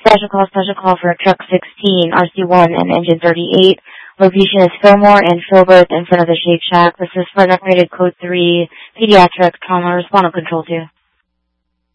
Special call for truck 16, RC1 and engine 38. Location is Fillmore and Filbert in front of the Shake Shack. This is for an upgraded code 3 pediatric trauma. Respond on control 2.